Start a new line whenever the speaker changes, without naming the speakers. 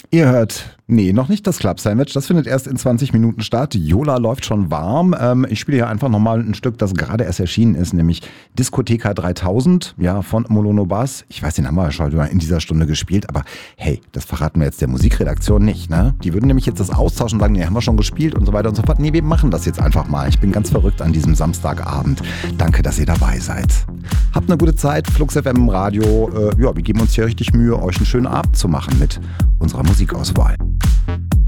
Ihr hört, noch nicht das Club Sandwich, das findet erst in 20 Minuten statt. Jola läuft schon warm. Ich spiele hier einfach nochmal ein Stück, das gerade erst erschienen ist, nämlich Diskotheka 3000, ja, von Molono Bass. Ich weiß, den haben wir ja schon in dieser Stunde gespielt, aber hey, das verraten wir jetzt der Musikredaktion nicht, ne? Die würden nämlich jetzt das austauschen und sagen, nee, haben wir schon gespielt und so weiter und so fort. Nee, wir machen das jetzt einfach mal. Ich bin ganz verrückt an diesem Samstagabend. Danke, dass ihr dabei seid. Habt eine gute Zeit, Flux FM im Radio. Wir geben uns hier richtig Mühe, euch einen schönen Abend zu machen mit unserer Musikauswahl.